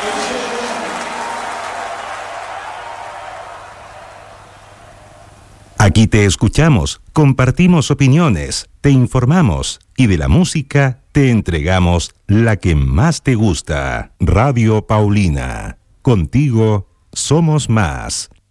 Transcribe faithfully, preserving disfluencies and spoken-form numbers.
Aquí te escuchamos, compartimos opiniones, te informamos y de la música te entregamos la que más te gusta. Radio Paulina. Contigo somos más.